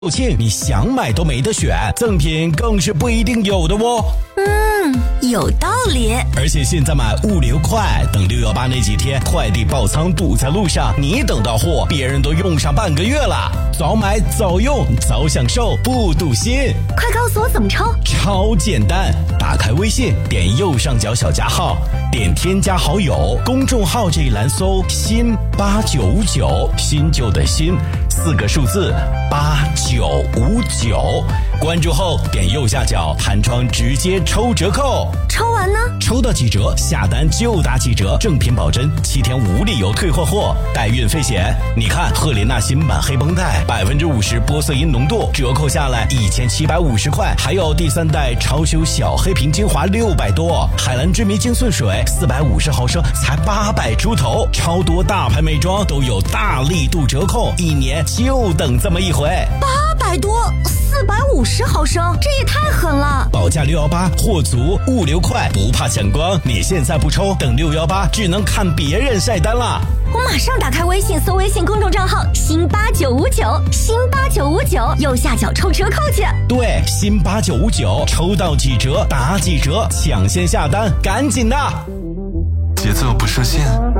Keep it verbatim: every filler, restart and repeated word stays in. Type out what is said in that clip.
售罄，你想买都没得选，赠品更是不一定有的哦。 嗯，有道理。 而且现在买物流快，等六幺八那几天快递爆仓堵在路上，你等到货，别人都用上半个月了。早买早用早享受，不堵心。 快告诉我怎么抽？ 超简单，打开微信，点右上角小加号，点添加好友，公众号这一栏搜新八九五九，新旧的新，四个数字八九五九，关注后点右下角弹窗直接抽折扣。 抽完呢？ 抽到几折，下单就打几折，正品保真，七天无理由退货货，代运费险。你看赫莲娜新版黑绷带，百分之五十玻色因浓度，折扣下来一千七百五十块，还有第三代超修小黑瓶精华六百多，海蓝之谜精粹水四百五十毫升才八百出头，超多大牌美妆都有大力度折扣，一年就等这么一回。 八百多，四百五十毫升，这也太狠了！ 保价六幺八，货足，物流快，不怕抢光。你现在不抽，等六幺八只能看别人晒单了。 我马上打开微信，搜微信公众账号新八九五九，新八九五九，右下角抽折扣去。 对，新八九五九，抽到几折打几折，抢先下单，赶紧的！ 节奏不设限，